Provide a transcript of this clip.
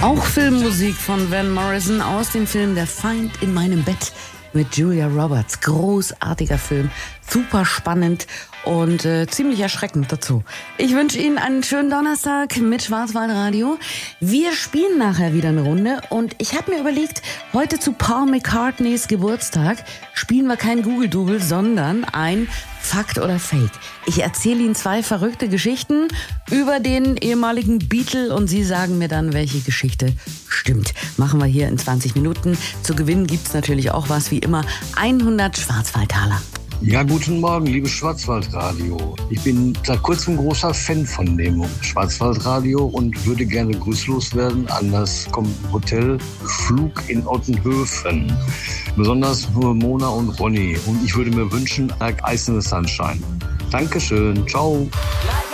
Auch Filmmusik von Van Morrison aus dem Film Der Feind in meinem Bett mit Julia Roberts. Großartiger Film, super spannend und ziemlich erschreckend dazu. Ich wünsche Ihnen einen schönen Donnerstag mit Schwarzwaldradio. Wir spielen nachher wieder eine Runde und ich habe mir überlegt, heute zu Paul McCartneys Geburtstag spielen wir kein Google-Double, sondern ein Fakt oder Fake. Ich erzähle Ihnen 2 verrückte Geschichten über den ehemaligen Beatle und Sie sagen mir dann, welche Geschichte stimmt. Machen wir hier in 20 Minuten. Zu gewinnen gibt's natürlich auch was, wie immer, 100 Schwarzwaldtaler. Ja, guten Morgen, liebes Schwarzwaldradio. Ich bin seit kurzem großer Fan von dem Schwarzwaldradio und würde gerne grüßlos werden an das Hotel Flug in Ottenhöfen. Besonders Mona und Ronny. Und ich würde mir wünschen, like Ice in the Sunshine. Dankeschön, ciao.